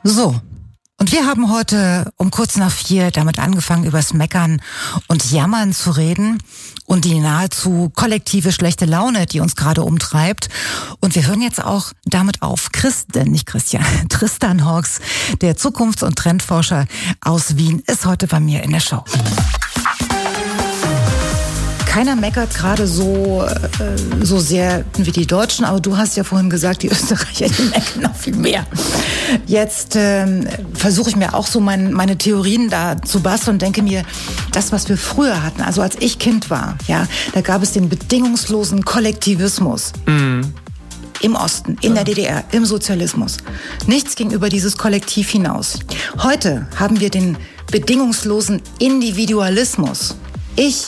So, und wir haben heute um kurz nach 4 damit angefangen, übers Meckern und Jammern zu reden und die nahezu kollektive schlechte Laune, die uns gerade umtreibt. Und wir hören jetzt auch damit auf. Tristan Hawks, der Zukunfts- und Trendforscher aus Wien, ist heute bei mir in der Show. Keiner meckert gerade so sehr wie die Deutschen, aber du hast ja vorhin gesagt, die Österreicher, die meckern noch viel mehr. Jetzt versuche ich mir auch so meine Theorien da zu basteln und denke mir, das, was wir früher hatten, also als ich Kind war, ja, da gab es den bedingungslosen Kollektivismus. Im Osten, in der DDR, im Sozialismus. Nichts ging über dieses Kollektiv hinaus. Heute haben wir den bedingungslosen Individualismus. Ich,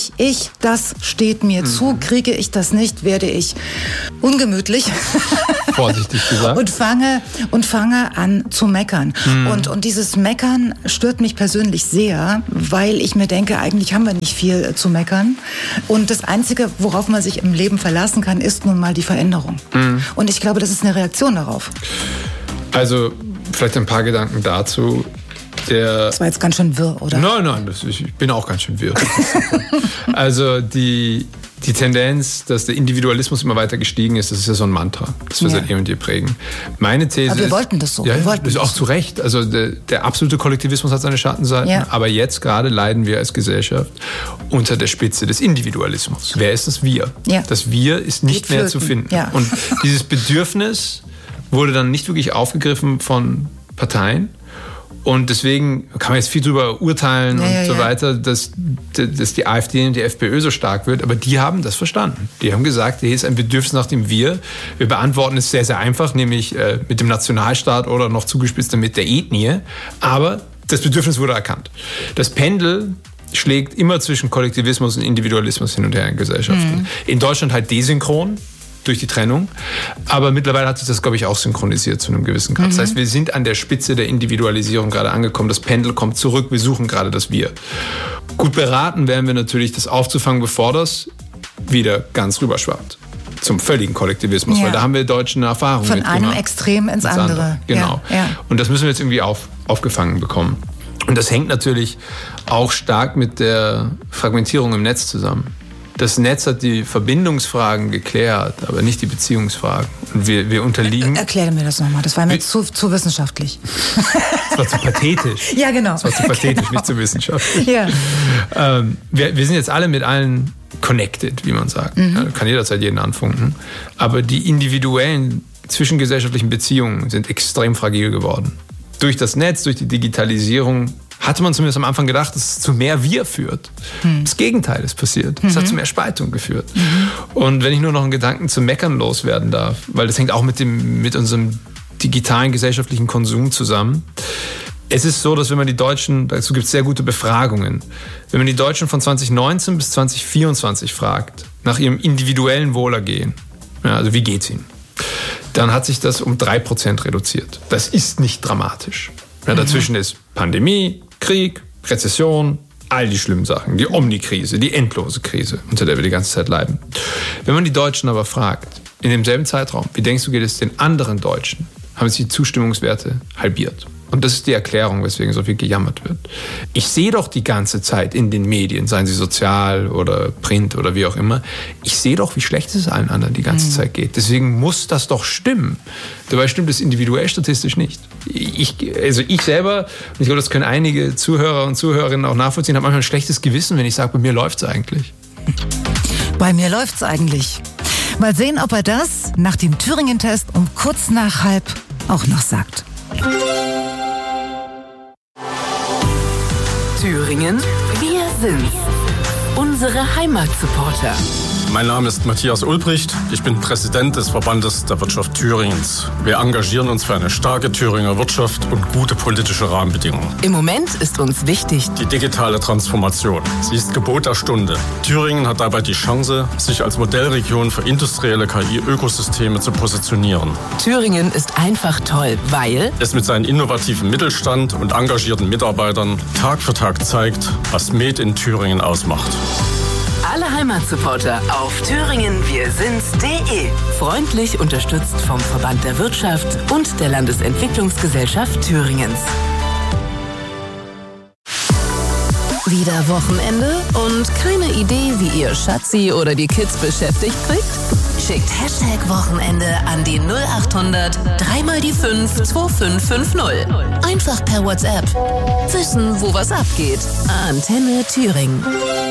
das steht mir zu, kriege ich das nicht, werde ich ungemütlich. Vorsichtig gesagt. und fange an zu meckern. Und dieses Meckern stört mich persönlich sehr, weil ich mir denke, eigentlich haben wir nicht viel zu meckern. Und das Einzige, worauf man sich im Leben verlassen kann, ist nun mal die Veränderung. Und ich glaube, das ist eine Reaktion darauf. Also vielleicht ein paar Gedanken dazu. Das war jetzt ganz schön wirr, oder? Nein, ich bin auch ganz schön wirr. Also die Tendenz, dass der Individualismus immer weiter gestiegen ist, das ist ja so ein Mantra, das wir seit eh und je prägen. Meine These aber wir wollten das so. Ja, das ist auch zu Recht. Also der absolute Kollektivismus hat seine Schattenseiten, aber jetzt gerade leiden wir als Gesellschaft unter der Spitze des Individualismus. Wer ist das Wir? Ja. Das Wir ist nicht mehr zu finden. Ja. Und dieses Bedürfnis wurde dann nicht wirklich aufgegriffen von Parteien. Und deswegen kann man jetzt viel drüber urteilen und so weiter, dass die AfD und die FPÖ so stark wird. Aber die haben das verstanden. Die haben gesagt, hier ist ein Bedürfnis nach dem Wir. Wir beantworten es sehr, sehr einfach, nämlich mit dem Nationalstaat oder noch zugespitzter mit der Ethnie. Aber das Bedürfnis wurde erkannt. Das Pendel schlägt immer zwischen Kollektivismus und Individualismus hin und her in Gesellschaften. In Deutschland halt desynchron. Durch die Trennung. Aber mittlerweile hat sich das, glaube ich, auch synchronisiert zu einem gewissen Grad. Das heißt, wir sind an der Spitze der Individualisierung gerade angekommen. Das Pendel kommt zurück. Wir suchen gerade das Wir. Gut beraten wären wir natürlich, das aufzufangen, bevor das wieder ganz rüberschwappt. Zum völligen Kollektivismus. Weil da haben wir Deutschen eine Erfahrung von einem Extrem ins andere. Genau. Ja. Und das müssen wir jetzt irgendwie aufgefangen bekommen. Und das hängt natürlich auch stark mit der Fragmentierung im Netz zusammen. Das Netz hat die Verbindungsfragen geklärt, aber nicht die Beziehungsfragen. Und wir unterliegen... Erkläre mir das nochmal, das war mir zu wissenschaftlich. Das war zu pathetisch. Ja, genau. Das war zu pathetisch, nicht zu wissenschaftlich. Ja. Wir sind jetzt alle mit allen connected, wie man sagt. Ja, kann jederzeit jeden anfunken. Aber die individuellen zwischengesellschaftlichen Beziehungen sind extrem fragil geworden. Durch das Netz, durch die Digitalisierung hatte man zumindest am Anfang gedacht, dass es zu mehr Wir führt. Das Gegenteil ist passiert. Es hat zu mehr Spaltung geführt. Und wenn ich nur noch einen Gedanken zum Meckern loswerden darf, weil das hängt auch mit unserem digitalen gesellschaftlichen Konsum zusammen. Es ist so, dass wenn man die Deutschen, dazu gibt es sehr gute Befragungen, wenn man die Deutschen von 2019 bis 2024 fragt, nach ihrem individuellen Wohlergehen, ja, also wie geht's ihnen, dann hat sich das um 3% reduziert. Das ist nicht dramatisch. Ja, dazwischen ist Pandemie, Krieg, Rezession, all die schlimmen Sachen, die Omnikrise, die endlose Krise, unter der wir die ganze Zeit leiden. Wenn man die Deutschen aber fragt, in demselben Zeitraum, wie denkst du, geht es den anderen Deutschen, haben sich die Zustimmungswerte halbiert. Und das ist die Erklärung, weswegen so viel gejammert wird. Ich sehe doch die ganze Zeit in den Medien, seien sie sozial oder Print oder wie auch immer, ich sehe doch, wie schlecht es allen anderen die ganze Zeit geht. Deswegen muss das doch stimmen. Dabei stimmt es individuell statistisch nicht. Ich selber, und ich glaube, das können einige Zuhörer und Zuhörerinnen auch nachvollziehen, habe manchmal ein schlechtes Gewissen, wenn ich sage, bei mir läuft's eigentlich. Bei mir läuft's eigentlich. Mal sehen, ob er das nach dem Thüringen-Test um kurz nach 12:30 auch noch sagt. Thüringen, wir sind's. Unsere Heimatsupporter. Mein Name ist Matthias Ulbricht. Ich bin Präsident des Verbandes der Wirtschaft Thüringens. Wir engagieren uns für eine starke Thüringer Wirtschaft und gute politische Rahmenbedingungen. Im Moment ist uns wichtig die digitale Transformation. Sie ist Gebot der Stunde. Thüringen hat dabei die Chance, sich als Modellregion für industrielle KI-Ökosysteme zu positionieren. Thüringen ist einfach toll, weil es mit seinem innovativen Mittelstand und engagierten Mitarbeitern Tag für Tag zeigt, was Made in Thüringen ausmacht. Alle Heimatsupporter auf thüringenwirsinds.de. Freundlich unterstützt vom Verband der Wirtschaft und der Landesentwicklungsgesellschaft Thüringens. Wieder Wochenende und keine Idee, wie ihr Schatzi oder die Kids beschäftigt kriegt? Schickt #Wochenende an die 0800 3 die 5 2550. Einfach per WhatsApp. Wissen, wo was abgeht. Antenne Thüringen.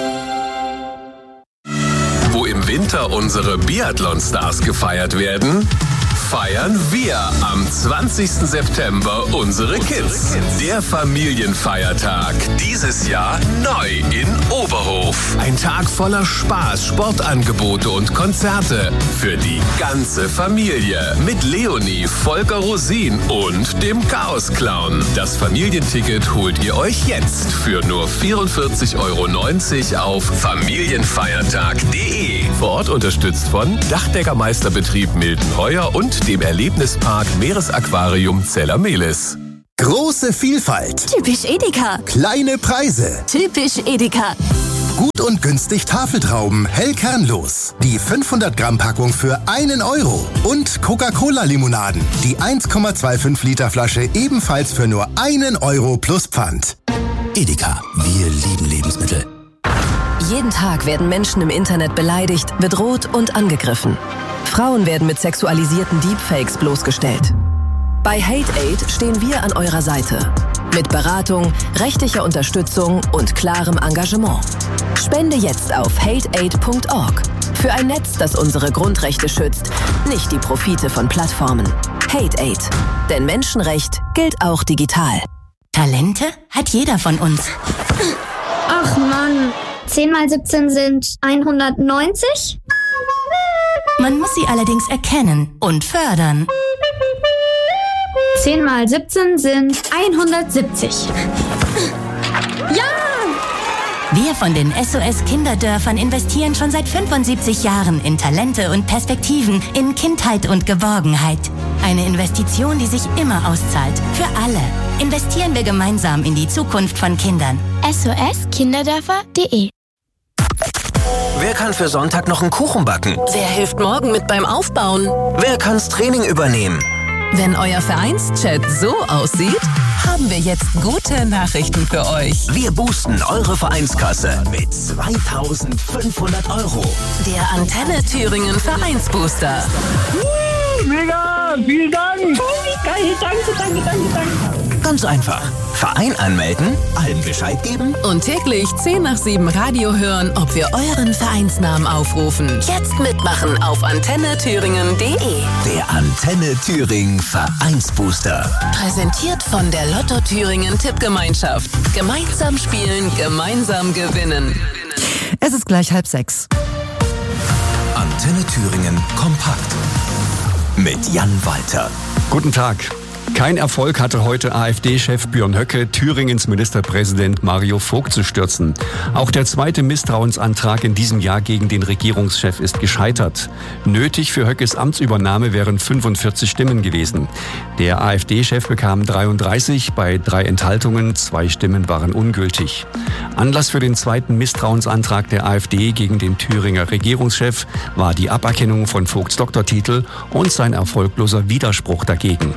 Wo im Winter unsere Biathlon-Stars gefeiert werden, feiern wir am 20. September unsere Kids. Der Familienfeiertag. Dieses Jahr neu in Oberhof. Ein Tag voller Spaß, Sportangebote und Konzerte für die ganze Familie. Mit Leonie, Volker Rosin und dem Chaos-Clown. Das Familienticket holt ihr euch jetzt für nur 44,90 € auf familienfeiertag.de. Vor Ort unterstützt von Dachdeckermeisterbetrieb Miltenheuer und dem Erlebnispark Meeresaquarium Zellermelis. Große Vielfalt. Typisch Edeka. Kleine Preise. Typisch Edeka. Gut und günstig Tafeltrauben, hell kernlos. Die 500 Gramm Packung für 1 €. Und Coca-Cola-Limonaden. Die 1,25 Liter Flasche ebenfalls für nur 1 € plus Pfand. Edeka. Wir lieben Lebensmittel. Jeden Tag werden Menschen im Internet beleidigt, bedroht und angegriffen. Frauen werden mit sexualisierten Deepfakes bloßgestellt. Bei HateAid stehen wir an eurer Seite. Mit Beratung, rechtlicher Unterstützung und klarem Engagement. Spende jetzt auf hateaid.org. Für ein Netz, das unsere Grundrechte schützt, nicht die Profite von Plattformen. HateAid. Denn Menschenrecht gilt auch digital. Talente hat jeder von uns. Ach Mann, 10 mal 17 sind 190? Man muss sie allerdings erkennen und fördern. 10 mal 17 sind 170. Ja! Wir von den SOS Kinderdörfern investieren schon seit 75 Jahren in Talente und Perspektiven, in Kindheit und Geborgenheit. Eine Investition, die sich immer auszahlt. Für alle. Investieren wir gemeinsam in die Zukunft von Kindern. soskinderdörfer.de. Wer kann für Sonntag noch einen Kuchen backen? Wer hilft morgen mit beim Aufbauen? Wer kann's Training übernehmen? Wenn euer Vereinschat so aussieht, haben wir jetzt gute Nachrichten für euch. Wir boosten eure Vereinskasse mit 2.500 €. Der Antenne Thüringen Vereinsbooster. Mega, vielen Dank. Oh, wie geil, danke. Ganz einfach. Verein anmelden, allen Bescheid geben Und täglich 10 nach 7 Radio hören, ob wir euren Vereinsnamen aufrufen. Jetzt mitmachen auf antennethüringen.de. Der Antenne Thüringen Vereinsbooster. Präsentiert von der Lotto Thüringen Tippgemeinschaft. Gemeinsam spielen, gemeinsam gewinnen. Es ist gleich 5:30. Antenne Thüringen kompakt. Mit Jan Walter. Guten Tag. Kein Erfolg hatte heute AfD-Chef Björn Höcke, Thüringens Ministerpräsident Mario Vogt zu stürzen. Auch der zweite Misstrauensantrag in diesem Jahr gegen den Regierungschef ist gescheitert. Nötig für Höckes Amtsübernahme wären 45 Stimmen gewesen. Der AfD-Chef bekam 33, bei 3 Enthaltungen, 2 Stimmen waren ungültig. Anlass für den zweiten Misstrauensantrag der AfD gegen den Thüringer Regierungschef war die Aberkennung von Vogts Doktortitel und sein erfolgloser Widerspruch dagegen.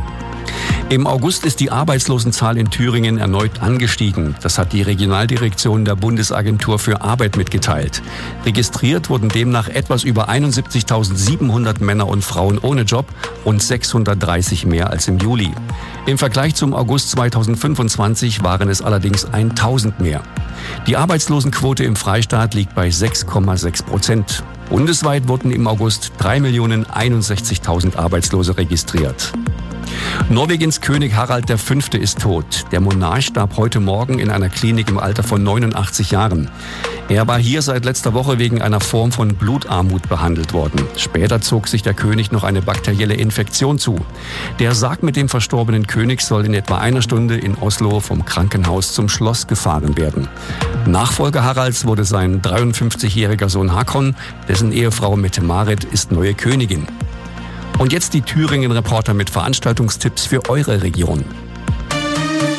Im August ist die Arbeitslosenzahl in Thüringen erneut angestiegen. Das hat die Regionaldirektion der Bundesagentur für Arbeit mitgeteilt. Registriert wurden demnach etwas über 71.700 Männer und Frauen ohne Job und 630 mehr als im Juli. Im Vergleich zum August 2025 waren es allerdings 1.000 mehr. Die Arbeitslosenquote im Freistaat liegt bei 6,6%. Bundesweit wurden im August 3.061.000 Arbeitslose registriert. Norwegens König Harald V. ist tot. Der Monarch starb heute Morgen in einer Klinik im Alter von 89 Jahren. Er war hier seit letzter Woche wegen einer Form von Blutarmut behandelt worden. Später zog sich der König noch eine bakterielle Infektion zu. Der Sarg mit dem verstorbenen König soll in etwa einer Stunde in Oslo vom Krankenhaus zum Schloss gefahren werden. Nachfolger Haralds wurde sein 53-jähriger Sohn Hakon, dessen Ehefrau Mette-Marit ist neue Königin. Und jetzt die Thüringen-Reporter mit Veranstaltungstipps für eure Region.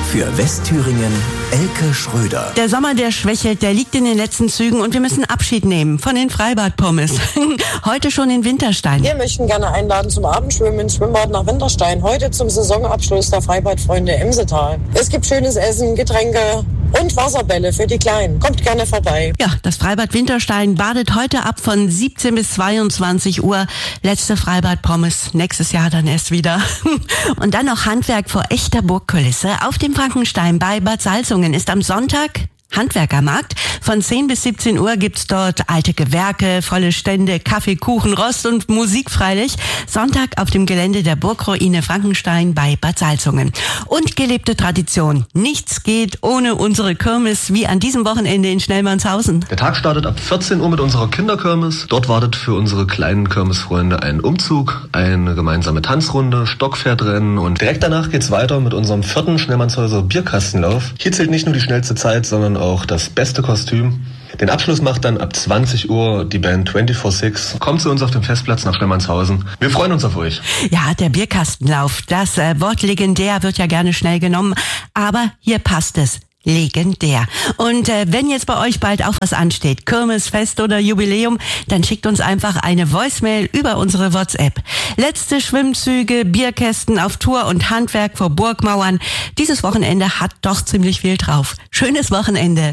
Für Westthüringen Elke Schröder. Der Sommer, der schwächelt, der liegt in den letzten Zügen und wir müssen Abschied nehmen von den Freibad-Pommes. Heute schon in Winterstein. Wir möchten gerne einladen zum Abendschwimmen ins Schwimmbad nach Winterstein. Heute zum Saisonabschluss der Freibadfreunde Emsetal. Es gibt schönes Essen, Getränke und Wasserbälle für die Kleinen. Kommt gerne vorbei. Ja, das Freibad Winterstein badet heute ab von 17 bis 22 Uhr. Letzte Freibad-Pommes, nächstes Jahr dann erst wieder. Und dann noch Handwerk vor echter Burgkulisse. Auf dem Frankenstein bei Bad Salzungen ist am Sonntag Handwerkermarkt. Von 10 bis 17 Uhr gibt's dort alte Gewerke, volle Stände, Kaffee, Kuchen, Rost und Musik freilich. Sonntag auf dem Gelände der Burgruine Frankenstein bei Bad Salzungen. Und gelebte Tradition. Nichts geht ohne unsere Kirmes, wie an diesem Wochenende in Schnellmannshausen. Der Tag startet ab 14 Uhr mit unserer Kinderkirmes. Dort wartet für unsere kleinen Kirmesfreunde ein Umzug, eine gemeinsame Tanzrunde, Stockpferdrennen und direkt danach geht's weiter mit unserem 4. Schnellmannshäuser Bierkastenlauf. Hier zählt nicht nur die schnellste Zeit, sondern auch das beste Kostüm. Den Abschluss macht dann ab 20 Uhr die Band 24/6. Kommt zu uns auf dem Festplatz nach Schnellmannshausen. Wir freuen uns auf euch. Ja, der Bierkastenlauf, das Wort legendär wird ja gerne schnell genommen, aber hier passt es. Legendär. Und wenn jetzt bei euch bald auch was ansteht, Kirmesfest oder Jubiläum, dann schickt uns einfach eine Voicemail über unsere WhatsApp. Letzte Schwimmzüge, Bierkästen auf Tour und Handwerk vor Burgmauern. Dieses Wochenende hat doch ziemlich viel drauf. Schönes Wochenende.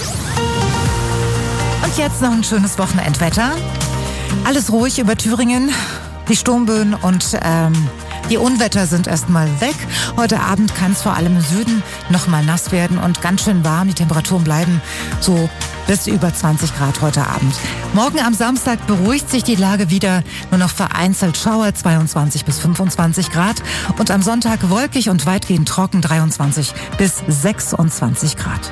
Und jetzt noch ein schönes Wochenendwetter. Alles ruhig über Thüringen. Die Sturmböen und die Unwetter sind erstmal weg. Heute Abend kann es vor allem im Süden nochmal nass werden und ganz schön warm. Die Temperaturen bleiben so bis über 20 Grad heute Abend. Morgen am Samstag beruhigt sich die Lage wieder. Nur noch vereinzelt Schauer, 22 bis 25 Grad. Und am Sonntag wolkig und weitgehend trocken, 23 bis 26 Grad.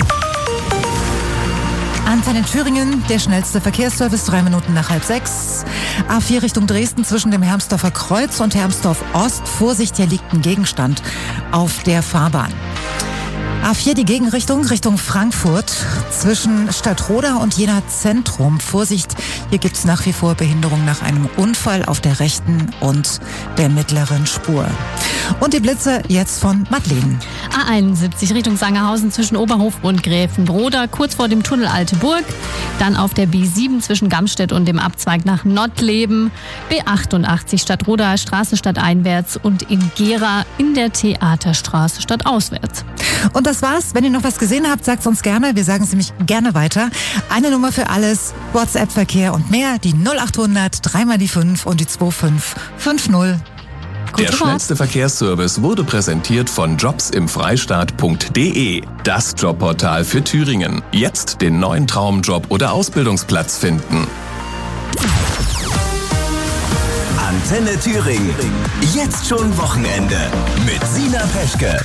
Antenne Thüringen, der schnellste Verkehrsservice, 3 Minuten nach 5:30. A4 Richtung Dresden zwischen dem Hermsdorfer Kreuz und Hermsdorf Ost. Vorsicht, hier liegt ein Gegenstand auf der Fahrbahn. A4 die Gegenrichtung, Richtung Frankfurt, zwischen Stadtroda und Jena Zentrum. Vorsicht, hier gibt es nach wie vor Behinderung nach einem Unfall auf der rechten und der mittleren Spur. Und die Blitze jetzt von Madeleine. A71 Richtung Sangerhausen zwischen Oberhof und Gräfenbroda, kurz vor dem Tunnel Alte Burg. Dann auf der B7 zwischen Gamstedt und dem Abzweig nach Nottleben. B88 Stadtroda, Straße stadteinwärts und in Gera in der Theaterstraße stadtauswärts. Und das war's. Wenn ihr noch was gesehen habt, sagt's uns gerne. Wir sagen es nämlich gerne weiter. Eine Nummer für alles, WhatsApp-Verkehr und mehr. Die 0800 3 mal die 5 und die 2550. Der schnellste Verkehrsservice wurde präsentiert von jobsimfreistaat.de. Das Jobportal für Thüringen. Jetzt den neuen Traumjob oder Ausbildungsplatz finden. Antenne Thüringen. Jetzt schon Wochenende mit Sina Peschke.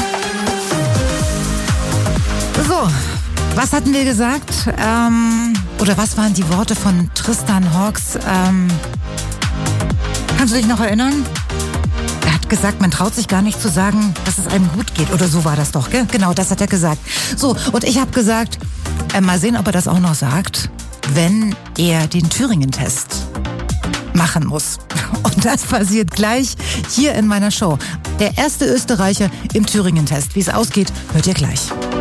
So, was hatten wir gesagt? Oder was waren die Worte von Tristan Hawks? Kannst du dich noch erinnern? Er hat gesagt, man traut sich gar nicht zu sagen, dass es einem gut geht. Oder so war das doch, gell? Genau, das hat er gesagt. So, und ich habe gesagt, mal sehen, ob er das auch noch sagt, wenn er den Thüringen-Test machen muss. Und das passiert gleich hier in meiner Show. Der erste Österreicher im Thüringen-Test. Wie es ausgeht, hört ihr gleich.